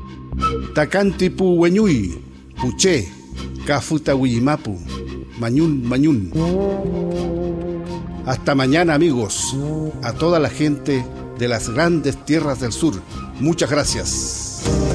Tacantipu Hueñuy, Puché, Cafuta Huillimapu, Mañún Mañún. Hasta mañana, amigos, a toda la gente de las grandes tierras del sur. Muchas gracias.